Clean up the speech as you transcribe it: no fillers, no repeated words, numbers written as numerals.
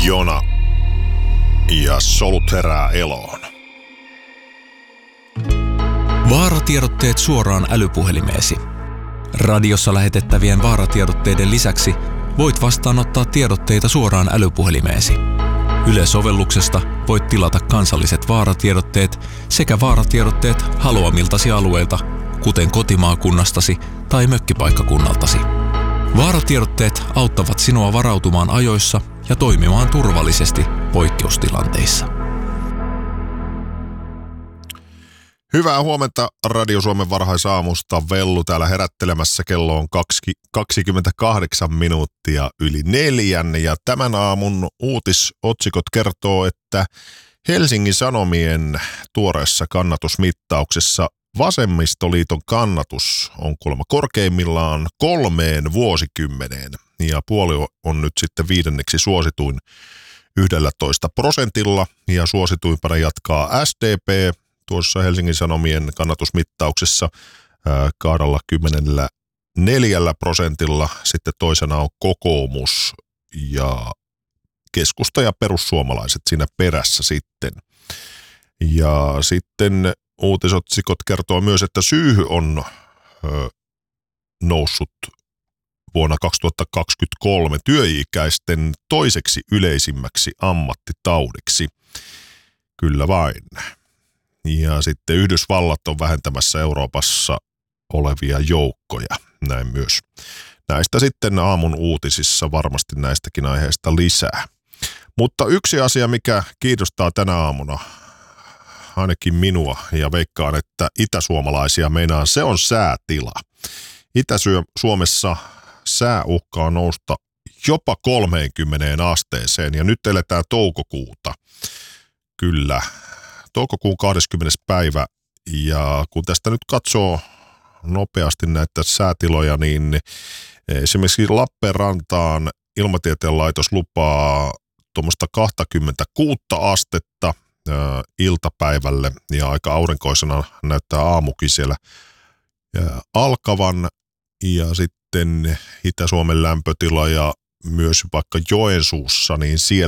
Jona ja solut herää eloon. Vaaratiedotteet suoraan älypuhelimeesi. Radiossa lähetettävien vaaratiedotteiden lisäksi voit vastaanottaa tiedotteita suoraan älypuhelimeesi. Yle-sovelluksesta voit tilata kansalliset vaaratiedotteet sekä vaaratiedotteet haluamiltasi alueilta, kuten kotimaakunnastasi tai mökkipaikkakunnaltasi. Vaaratiedotteet auttavat sinua varautumaan ajoissa ja toimimaan turvallisesti poikkeustilanteissa. Hyvää huomenta Radio Suomen varhaisaamusta. Vellu täällä herättelemässä. Kello on 28 minuuttia yli 4. Ja tämän aamun uutisotsikot kertoo, että Helsingin Sanomien tuoreessa kannatusmittauksessa Vasemmistoliiton kannatus on kuulemma korkeimmillaan 3 vuosikymmeneen. Ja puolue on nyt sitten 5. suosituin 11%. Ja suosituimpana jatkaa SDP tuossa Helsingin Sanomien kannatusmittauksessa 24%. Sitten toisena on kokoomus ja keskusta ja perussuomalaiset siinä perässä sitten. Ja sitten uutisotsikot kertoo myös, että syyhy on noussut vuonna 2023 työikäisten toiseksi yleisimmäksi ammattitaudiksi. Kyllä vain. Ja sitten Yhdysvallat on vähentämässä Euroopassa olevia joukkoja, näin myös. Näistä sitten aamun uutisissa varmasti näistäkin aiheista lisää. Mutta yksi asia, mikä kiinnostaa tänä aamuna, ainakin minua ja veikkaan, että itäsuomalaisia meinaan, se on säätila. Itä-Suomessa sää uhkaa nousta jopa 30 asteeseen ja nyt eletään toukokuuta. Kyllä. Toukokuun 20. päivä, ja kun tästä nyt katsoo nopeasti näitä säätiloja, niin esimerkiksi Lappeenrantaan Ilmatieteen laitos lupaa tuommoista 26 astetta iltapäivälle, ja aika aurinkoisena näyttää aamukin siellä alkavan, ja sitten Itä-Suomen lämpötila ja myös vaikka Joensuussa, niin siellä